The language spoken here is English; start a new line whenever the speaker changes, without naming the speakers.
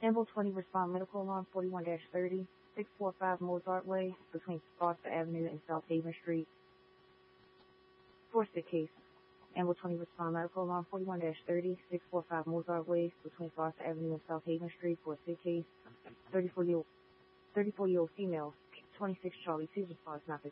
Amble 20 respond medical alarm 41-30, 645 Mozart Way, between Foster Avenue and South Haven Street. For sick case. Amble 20 respond medical alarm 41-30, 645 Mozart Way, between Foster Avenue and South Haven Street. For sick case. 34-year-old female, 26 Charlie, please response not